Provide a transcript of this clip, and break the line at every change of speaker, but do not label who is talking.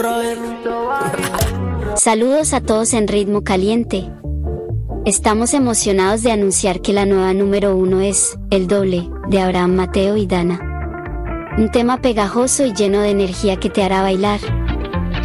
Saludos a todos en Ritmo Caliente. Estamos emocionados de anunciar que la nueva número 1 es El Doble, de Abraham Mateo y Dana. Un tema pegajoso y lleno de energía que te hará bailar,